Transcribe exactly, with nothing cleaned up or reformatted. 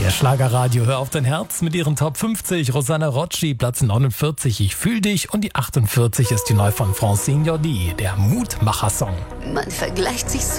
Hier Schlagerradio, hör auf dein Herz mit ihren Top fünfzig. Rosanna Rocci, Platz neunundvierzig, Ich fühl dich. Und die achtundvierzig ist die neu von Francine Jordi, der Mutmacher-Song. Man vergleicht sich so